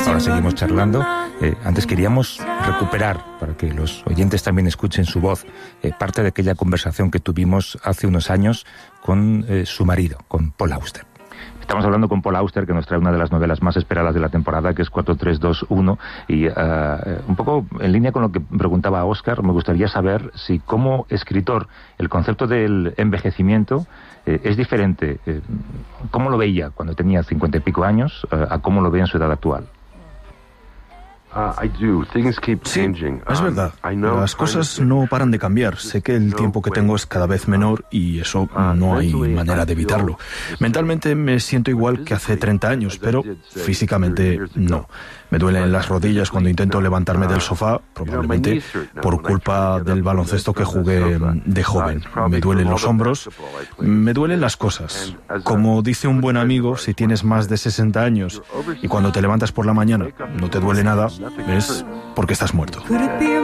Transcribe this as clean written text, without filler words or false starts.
Ahora seguimos charlando. Antes queríamos recuperar, para que los oyentes también escuchen su voz, parte de aquella conversación que tuvimos hace unos años con su marido, con Paul Auster. Estamos hablando con Paul Auster, que nos trae una de las novelas más esperadas de la temporada, que es 4321, y un poco en línea con lo que preguntaba Óscar, me gustaría saber si como escritor el concepto del envejecimiento es diferente. ¿Cómo lo veía cuando tenía 50 y pico años a cómo lo ve en su edad actual? Sí, es verdad. Las cosas no paran de cambiar. Sé que el tiempo que tengo es cada vez menor y eso no hay manera de evitarlo. Mentalmente me siento igual que hace 30 años, pero físicamente no. Me duelen las rodillas cuando intento levantarme del sofá, probablemente por culpa del baloncesto que jugué de joven. Me duelen los hombros, me duelen las cosas. Como dice un buen amigo, si tienes más de 60 años y cuando te levantas por la mañana no te duele nada, es porque estás muerto.